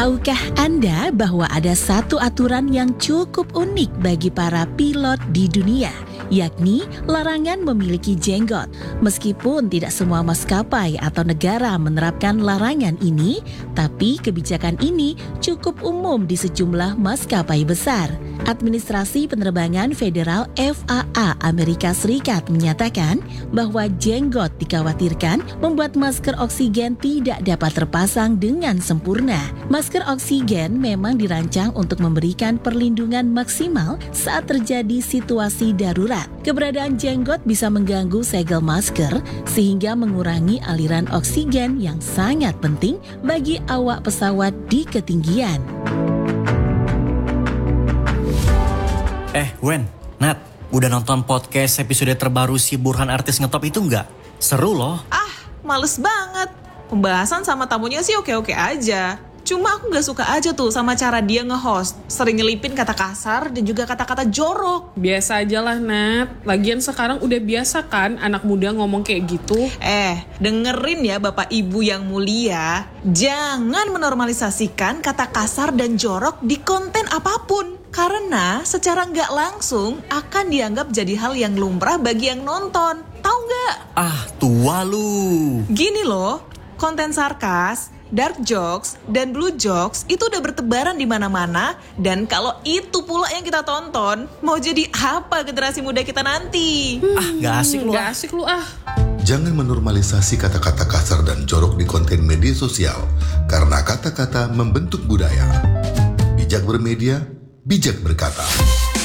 Tahukah Anda bahwa ada satu aturan yang cukup unik bagi para pilot di dunia, yakni larangan memiliki jenggot. Meskipun tidak semua maskapai atau negara menerapkan larangan ini, tapi kebijakan ini cukup umum di sejumlah maskapai besar. Administrasi Penerbangan Federal FAA Amerika Serikat menyatakan bahwa jenggot dikhawatirkan membuat masker oksigen tidak dapat terpasang dengan sempurna. Masker oksigen memang dirancang untuk memberikan perlindungan maksimal saat terjadi situasi darurat. Keberadaan jenggot bisa mengganggu segel masker sehingga mengurangi aliran oksigen yang sangat penting bagi awak pesawat di ketinggian. Wen, Nat, udah nonton podcast episode terbaru si Burhan artis ngetop itu nggak? Seru loh. Males banget. Pembahasan sama tamunya sih oke-oke aja. Cuma aku gak suka aja tuh sama cara dia nge-host. Sering nyelipin kata kasar dan juga kata-kata jorok. Biasa aja lah, Nat. Lagian sekarang udah biasa kan anak muda ngomong kayak gitu. Dengerin ya Bapak Ibu yang mulia. Jangan menormalisasikan kata kasar dan jorok di konten apapun. Karena secara nggak langsung akan dianggap jadi hal yang lumrah bagi yang nonton. Tahu nggak? Tua lu. Gini loh, konten sarkas, dark jokes, dan blue jokes itu udah bertebaran di mana-mana. Dan kalau itu pula yang kita tonton, mau jadi apa generasi muda kita nanti? Gak asik lu. Gak asik lu. Jangan menormalisasi kata-kata kasar dan jorok di konten media sosial, karena kata-kata membentuk budaya. Bijak bermedia, bijak berkata.